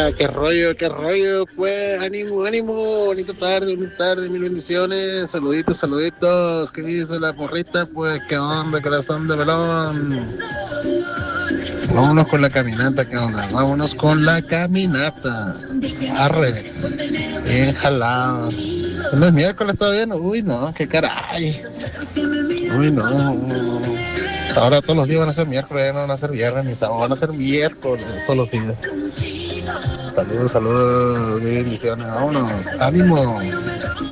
qué rollo, pues, ánimo, ánimo, bonita tarde, mil bendiciones, saluditos, ¿qué dice la porrita? Pues, qué onda, corazón de melón. Vámonos con la caminata, qué onda, vámonos con la caminata. Arre, bien jalado. ¿No es miércoles todavía? No, uy, no, qué caray. Uy, no. Ahora todos los días van a ser miércoles, ya no van a ser viernes ni sábado, van a ser miércoles todos los días. Saludos, bendiciones, vámonos, ánimo.